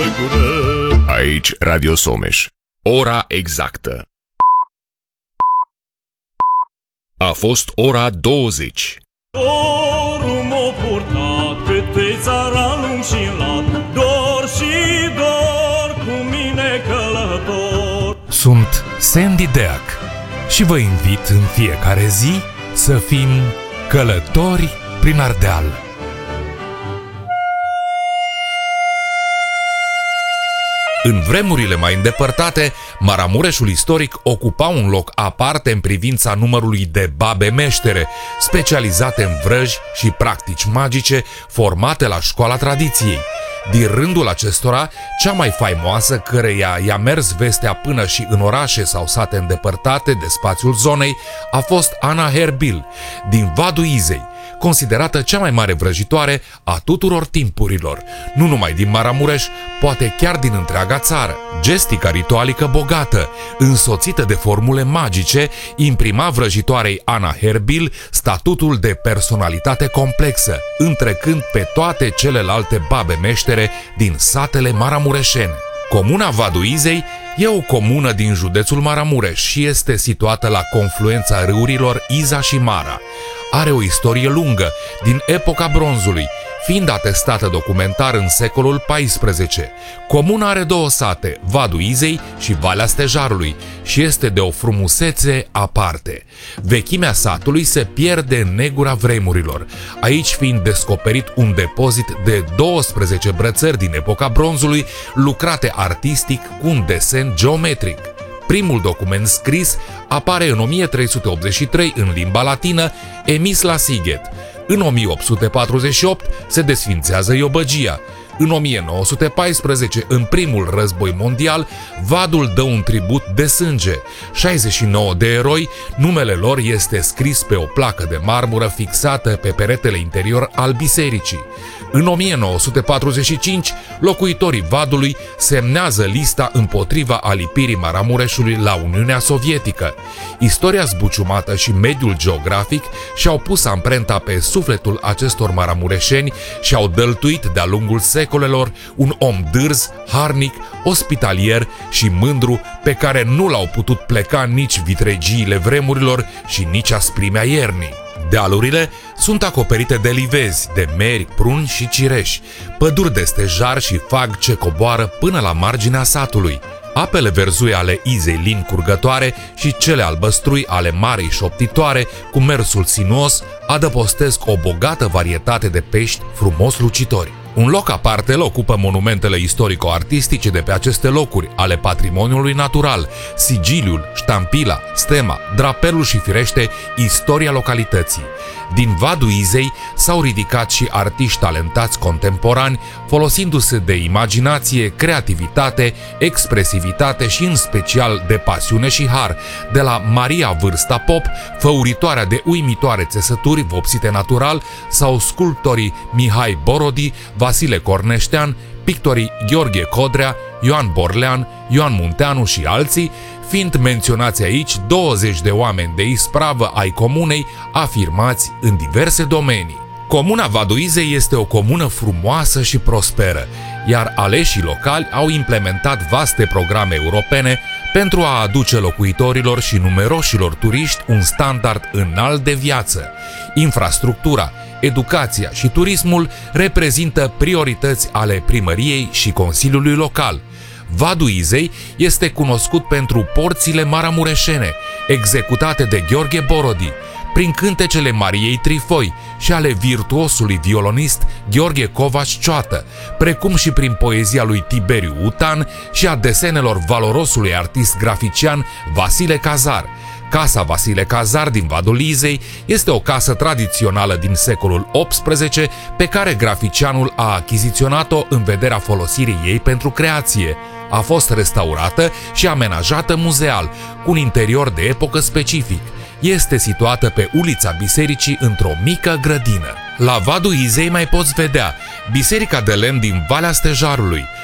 gură. Aici Radio Someș. Ora exactă. A fost ora 20. Dorul m-a purtat câte țaranul și lat, dor și dor cu mine călător. Sunt Sandy Deac și vă invit în fiecare zi să fim călători prin Ardeal. În vremurile mai îndepărtate, Maramureșul istoric ocupa un loc aparte în privința numărului de babe meștere, specializate în vrăji și practici magice formate la școala tradiției. Din rândul acestora, cea mai faimoasă, căreia i-a mers vestea până și în orașe sau sate îndepărtate de spațiul zonei, a fost Ana Herbil, din Vadul Izei, considerată cea mai mare vrăjitoare a tuturor timpurilor, nu numai din Maramureș, poate chiar din întreaga țară. Gestica ritualică bogată, însoțită de formule magice, imprima vrăjitoarei Ana Herbil statutul de personalitate complexă, întrecând pe toate celelalte babe meștere din satele maramureșene. Comuna Vadul Izei e o comună din județul Maramureș și este situată la confluența râurilor Iza și Mara. Are o istorie lungă, din epoca bronzului, fiind atestată documentar în secolul XIV. Comuna are două sate, Vadul Izei și Valea Stejarului, și este de o frumusețe aparte. Vechimea satului se pierde în negura vremurilor, aici fiind descoperit un depozit de 12 brățări din epoca bronzului, lucrate artistic cu un desen geometric. Primul document scris apare în 1383 în limba latină, emis la Sighet. În 1848 se desfințează Iobăgia. În 1914, în primul război mondial, Vadul dă un tribut de sânge. 69 de eroi, numele lor este scris pe o placă de marmură fixată pe peretele interior al bisericii. În 1945, locuitorii Vadului semnează lista împotriva alipirii Maramureșului la Uniunea Sovietică. Istoria zbuciumată și mediul geografic și-au pus amprenta pe sufletul acestor maramureșeni și au dăltuit de-a lungul secolelor un om dârz, harnic, ospitalier și mândru, pe care nu l-au putut pleca nici vitregiile vremurilor și nici asprimea iernii. Dealurile sunt acoperite de livezi, de meri, pruni și cireși, păduri de stejar și fag ce coboară până la marginea satului. Apele verzui ale Izei lin curgătoare și cele albăstrui ale Marei șoptitoare, cu mersul sinuos, adăpostesc o bogată varietate de pești frumos lucitori. Un loc aparte îl ocupă monumentele istorico-artistice de pe aceste locuri ale patrimoniului natural, sigiliul, ștampila, stema, drapelul și, firește, istoria localității. Din Vadul Izei s-au ridicat și artiști talentați contemporani, folosindu-se de imaginație, creativitate, expresivitate și în special de pasiune și har, de la Maria Vârsta Pop, făuritoarea de uimitoare țesături vopsite natural, sau sculptorii Mihai Borodi, Vasile Corneștean, pictorii Gheorghe Codrea, Ioan Borlean, Ioan Munteanu și alții, fiind menționați aici 20 de oameni de ispravă ai comunei, afirmați în diverse domenii. Comuna Vadul Izei este o comună frumoasă și prosperă, iar aleșii locali au implementat vaste programe europene pentru a aduce locuitorilor și numeroșilor turiști un standard înalt de viață. Infrastructura, educația și turismul reprezintă priorități ale primăriei și Consiliului Local. Vadul Izei este cunoscut pentru porțile maramureșene, executate de Gheorghe Borodi, prin cântecele Mariei Trifoi și ale virtuosului violonist Gheorghe Covaș Cioată, precum și prin poezia lui Tiberiu Utan și a desenelor valorosului artist grafician Vasile Cazar. Casa Vasile Cazar din Vadul Izei este o casă tradițională din secolul XVIII pe care graficianul a achiziționat-o în vederea folosirii ei pentru creație. A fost restaurată și amenajată muzeal, cu un interior de epocă specific. Este situată pe ulița Bisericii într-o mică grădină. La Vadul Izei mai poți vedea Biserica de lemn din Valea Stejarului,